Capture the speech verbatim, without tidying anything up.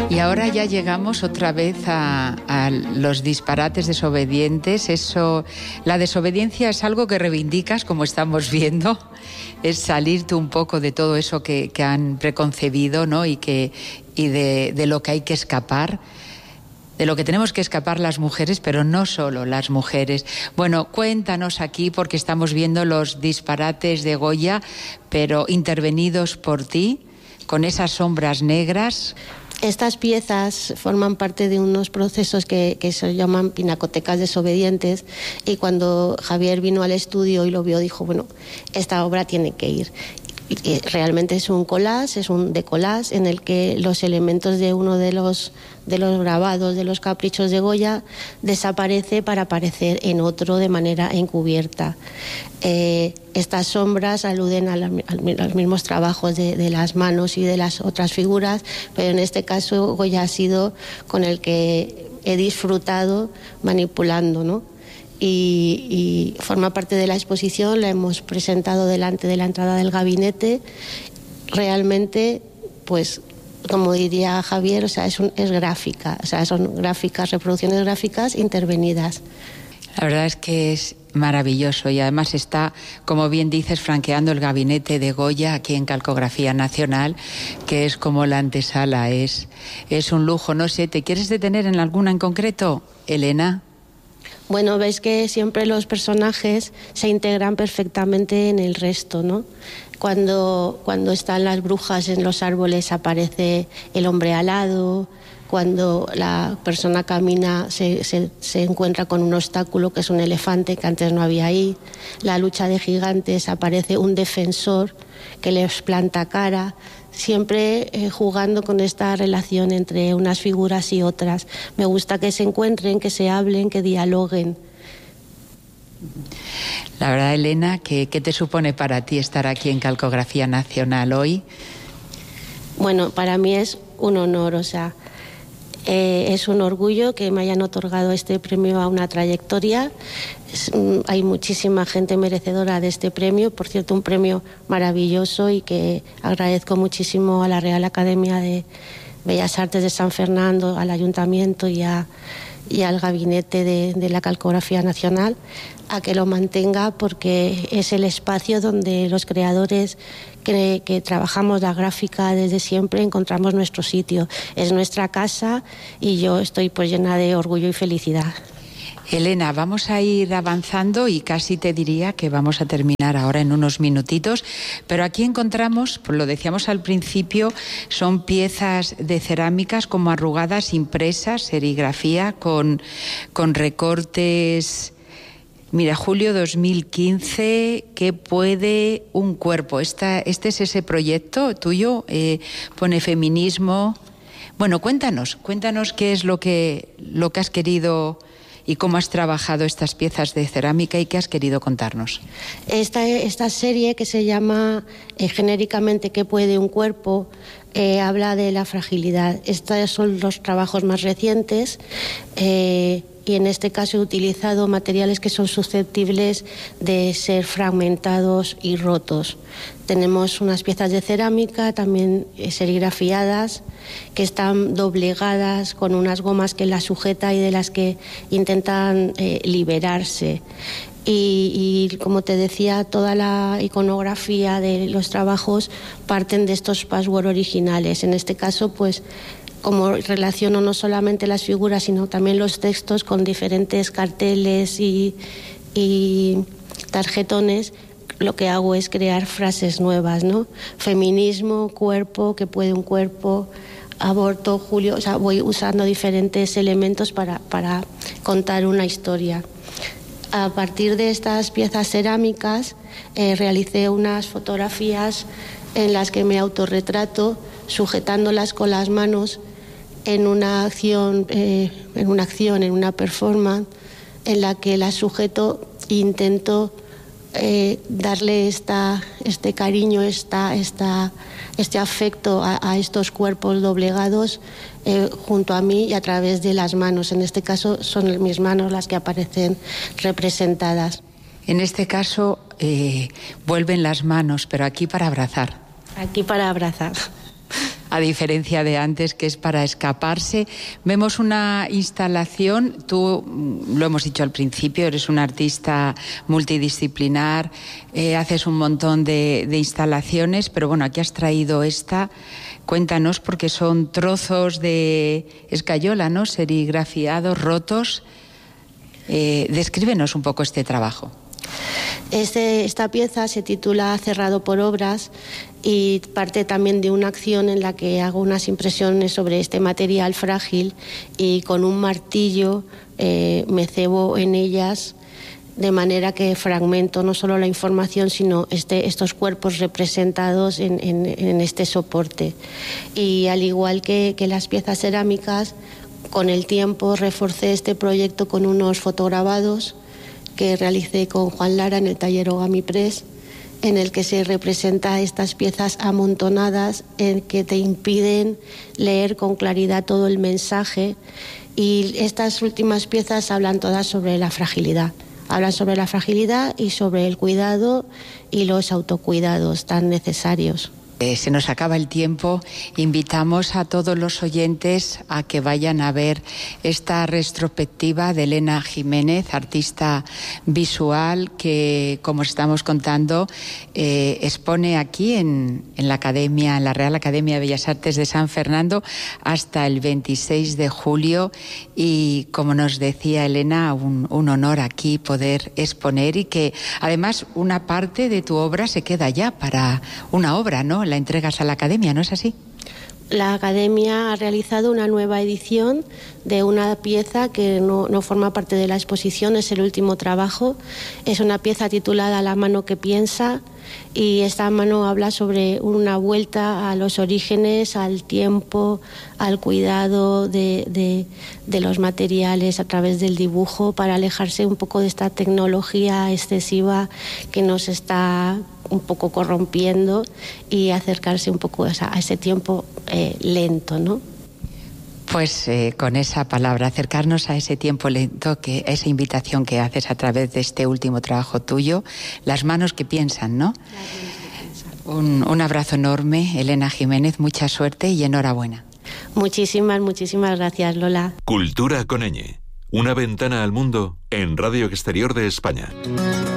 Y ahora ya llegamos otra vez a, a los disparates desobedientes. Eso, la desobediencia es algo que reivindicas, como estamos viendo, es salirte un poco de todo eso que, que han preconcebido, ¿no? Y que y de, de lo que hay que escapar, de lo que tenemos que escapar las mujeres, pero no solo las mujeres. Bueno, cuéntanos aquí, porque estamos viendo los disparates de Goya, pero intervenidos por ti, con esas sombras negras. Estas piezas forman parte de unos procesos que, que se llaman pinacotecas desobedientes, y cuando Javier vino al estudio y lo vio, dijo, bueno, esta obra tiene que ir. Y realmente es un collage, es un decollage en el que los elementos de uno de los, de los grabados, de los caprichos de Goya, desaparece para aparecer en otro de manera encubierta. Eh, estas sombras aluden a, la, a los mismos trabajos de, de las manos y de las otras figuras, pero en este caso Goya ha sido con el que he disfrutado manipulando, ¿no? Y, y forma parte de la exposición, la hemos presentado delante de la entrada del gabinete. Realmente, pues, como diría Javier, o sea, es, un, es gráfica, o sea, son gráficas, reproducciones gráficas intervenidas. La verdad es que es maravilloso y además está, como bien dices, franqueando el gabinete de Goya aquí en Calcografía Nacional, que es como la antesala, es, es un lujo. No sé, ¿te quieres detener en alguna en concreto, Elena? Bueno, veis que siempre los personajes se integran perfectamente en el resto, ¿no? Cuando, cuando están las brujas en los árboles aparece el hombre alado. Cuando la persona camina se, se, se encuentra con un obstáculo que es un elefante que antes no había ahí. La lucha de gigantes, aparece un defensor que les planta cara, siempre eh, jugando con esta relación entre unas figuras y otras. Me gusta que se encuentren, que se hablen, que dialoguen. La verdad, Elena, ¿qué, qué te supone para ti estar aquí en Calcografía Nacional hoy? Bueno, para mí es un honor, o sea, Eh, es un orgullo que me hayan otorgado este premio a una trayectoria. Es, mm, hay muchísima gente merecedora de este premio, por cierto, un premio maravilloso, y que agradezco muchísimo a la Real Academia de Bellas Artes de San Fernando, al Ayuntamiento y, a, y al Gabinete de, de la Calcografía Nacional, a que lo mantenga, porque es el espacio donde los creadores que, que trabajamos la gráfica desde siempre encontramos nuestro sitio. Es nuestra casa y yo estoy pues llena de orgullo y felicidad. Elena, vamos a ir avanzando y casi te diría que vamos a terminar ahora en unos minutitos, pero aquí encontramos, pues lo decíamos al principio, son piezas de cerámicas como arrugadas, impresas, serigrafía, con, con recortes. Mira, julio dos mil quince, ¿qué puede un cuerpo? Esta, este es ese proyecto tuyo, eh, pone feminismo. Bueno, cuéntanos, cuéntanos qué es lo que, lo que has querido y cómo has trabajado estas piezas de cerámica y qué has querido contarnos. Esta, esta serie, que se llama eh, genéricamente ¿Qué puede un cuerpo?, eh, habla de la fragilidad. Estos son los trabajos más recientes. Eh, y en este caso he utilizado materiales que son susceptibles de ser fragmentados y rotos. Tenemos unas piezas de cerámica también serigrafiadas, que están doblegadas con unas gomas que las sujeta y de las que intentan eh, liberarse. Y, y como te decía, toda la iconografía de los trabajos parten de estos password originales. En este caso, pues, como relaciono no solamente las figuras, sino también los textos con diferentes carteles y, y tarjetones, lo que hago es crear frases nuevas, ¿no? Feminismo, cuerpo, ¿qué puede un cuerpo? Aborto, Julio, o sea, voy usando diferentes elementos para, para contar una historia. A partir de estas piezas cerámicas eh, realicé unas fotografías en las que me autorretrato sujetándolas con las manos en una acción, eh, en una acción, en una performance en la que las sujeto e intento eh, darle esta, este cariño, esta, esta, este afecto a, a estos cuerpos doblegados eh, junto a mí y a través de las manos. En este caso son mis manos las que aparecen representadas. En este caso eh, vuelven las manos, pero aquí para abrazar. Aquí para abrazar. a diferencia de antes, que es para escaparse. Vemos una instalación, tú lo hemos dicho al principio, eres un artista multidisciplinar, eh, haces un montón de, de instalaciones, pero bueno, aquí has traído esta. Cuéntanos, porque son trozos de escayola, ¿no?, serigrafiados, rotos. Eh, descríbenos un poco este trabajo. Este, esta pieza se titula Cerrado por obras y parte también de una acción en la que hago unas impresiones sobre este material frágil y con un martillo eh, me cebo en ellas, de manera que fragmento no solo la información, sino este, estos cuerpos representados en, en, en este soporte. Y al igual que, que las piezas cerámicas, con el tiempo reforcé este proyecto con unos fotograbados que realicé con Juan Lara en el taller Ogami Press, en el que se representa estas piezas amontonadas en que te impiden leer con claridad todo el mensaje, y estas últimas piezas hablan todas sobre la fragilidad. Hablan sobre la fragilidad y sobre el cuidado y los autocuidados tan necesarios. Eh, se nos acaba el tiempo. Invitamos a todos los oyentes a que vayan a ver esta retrospectiva de Elena Jiménez, artista visual, que, como estamos contando, eh, expone aquí en, en la Academia, en la Real Academia de Bellas Artes de San Fernando hasta el veintiséis de julio. Y, como nos decía Elena, un, un honor aquí poder exponer, y que además una parte de tu obra se queda ya para una obra, ¿no? La entregas a la Academia, ¿no es así? La Academia ha realizado una nueva edición de una pieza que no, no forma parte de la exposición, es el último trabajo. Es una pieza titulada La mano que piensa, y esta mano habla sobre una vuelta a los orígenes, al tiempo, al cuidado de, de, de los materiales a través del dibujo, para alejarse un poco de esta tecnología excesiva que nos está un poco corrompiendo, y acercarse un poco a, a ese tiempo eh, lento, ¿no? Pues eh, con esa palabra, acercarnos a ese tiempo lento, que esa invitación que haces a través de este último trabajo tuyo, Las manos que piensan, ¿no? Las manos que piensan. Un, un abrazo enorme, Elena Jiménez, mucha suerte y enhorabuena. Muchísimas, muchísimas gracias, Lola. Cultura con ñ, una ventana al mundo en Radio Exterior de España.